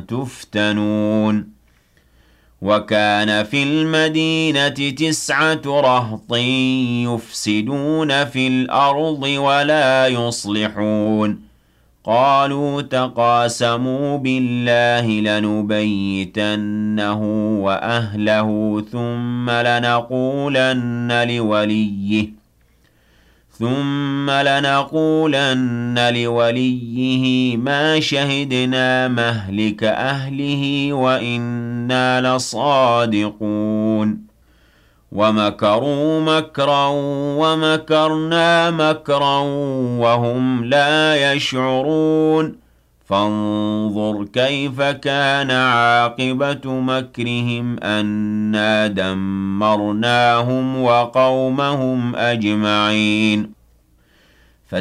تفتنون وكان في المدينة 9 رهط يفسدون في الأرض ولا يصلحون قالوا تقاسموا بالله لنبيتنه وأهله ثم لنقولن لوليه ما شهدنا مهلك أهله وإنا لصادقون ومكروا مكرا ومكرنا مكرا وهم لا يشعرون فانظر كيف كان عاقبة مكرهم أنا دمرناهم وقومهم أجمعين